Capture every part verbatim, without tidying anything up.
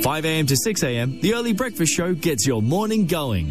five a.m. to six a.m, the Early Breakfast Show gets your morning going.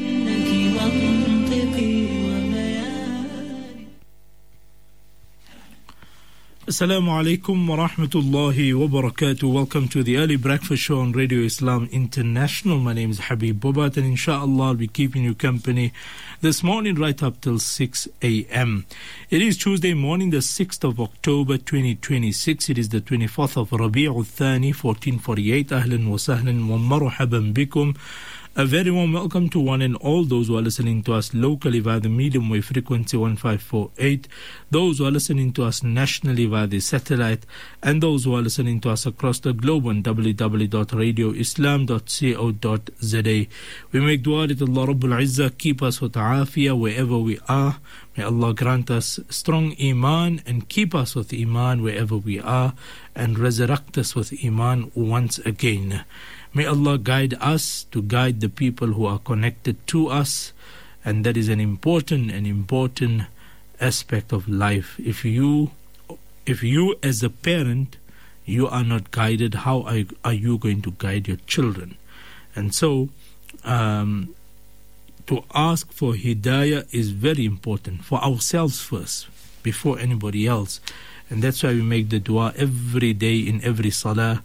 Assalamu alaikum wa rahmatullahi wa barakatuh. Welcome to the Early Breakfast Show on Radio Islam International. My name is Habib Bobat, and inshallah I'll be keeping you company this morning right up till six a.m. It is Tuesday morning, the sixth of October twenty twenty-six. It is the twenty-fourth of Rabi'ul Thani fourteen forty-eight. Ahlan wa sahlan wa marhaban bikum. A very warm welcome to one and all those who are listening to us locally via the medium wave frequency one five four eight, those who are listening to us nationally via the satellite, and those who are listening to us across the globe on w w w dot radio islam dot co dot z a. We make dua that Allah Rabbul Izzah keep us with afiyah wherever we are. May Allah grant us strong iman and keep us with iman wherever we are, and resurrect us with iman once again. May Allah guide us to guide the people who are connected to us, and that is an important and important aspect of life. If you, if you as a parent, you are not guided, how are, are you going to guide your children? And so, um, to ask for hidayah is very important for ourselves first, before anybody else. And that's why we make the dua every day in every salah.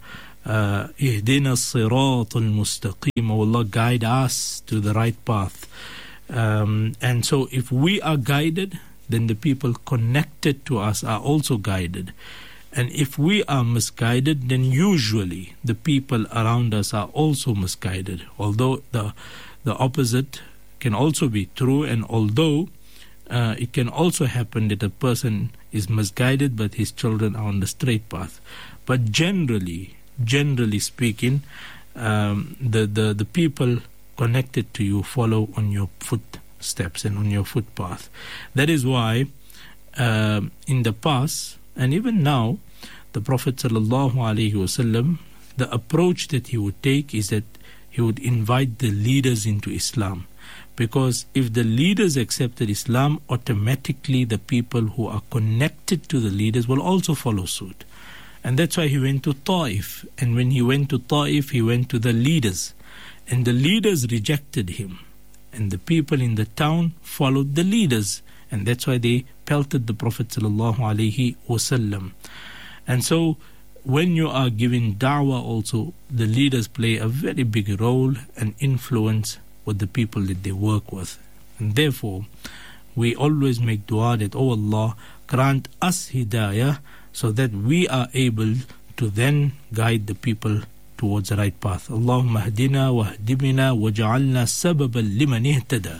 Ihdina as-sirat al-mustaqim. Oh Allah, guide us to the right path. Um, and so if we are guided, then the people connected to us are also guided. And if we are misguided, then usually the people around us are also misguided. Although the the opposite can also be true, and although uh, it can also happen that a person is misguided but his children are on the straight path. But generally, Generally speaking, um, the, the, the people connected to you follow on your footsteps and on your footpath. That is why uh, in the past, and even now, the Prophet sallallahu alaihi wasallam, the approach that he would take is that he would invite the leaders into Islam. Because if the leaders accepted Islam, automatically the people who are connected to the leaders will also follow suit. And that's why he went to Ta'if. And when he went to Ta'if, he went to the leaders. And the leaders rejected him. And the people in the town followed the leaders. And that's why they pelted the Prophet sallallahu alaihi wasallam. And so, when you are giving da'wah also, the leaders play a very big role and influence with the people that they work with. And therefore, we always make dua that, oh Allah, grant us hidayah, so that we are able to then guide the people towards the right path. Allahumma hdina wa hdibina wa ja'alna sababan liman ihtada.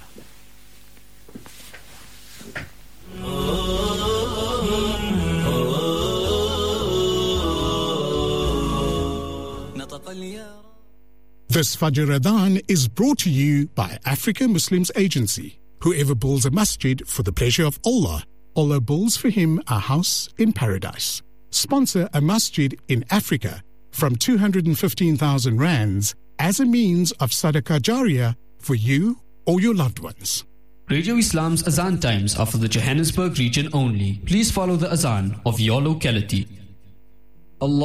This Fajr Adhan is brought to you by Africa Muslims Agency. Whoever builds a masjid for the pleasure of Allah, Allah builds for him a house in paradise. Sponsor a masjid in Africa from two hundred fifteen thousand rands as a means of sadaqah jariyah for you or your loved ones. Radio Islam's Azan times are for the Johannesburg region only. Please follow the Azan of your locality.